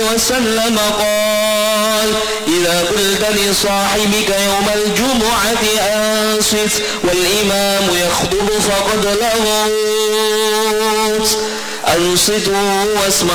وسلم قال: إذا قلت لصاحبك يوم الجمعة أنصت والإمام يخطب فقد لغوت، أنصتوا واسمعوا